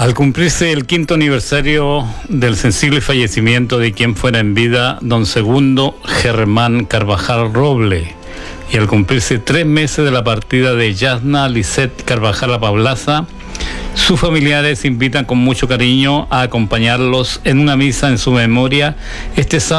Al cumplirse el 5º aniversario del sensible fallecimiento de quien fuera en vida, don Segundo Germán Carvajal Roble, y al cumplirse 3 meses de la partida de Yasna Lisette Carvajal Apablaza, sus familiares invitan con mucho cariño a acompañarlos en una misa en su memoria este sábado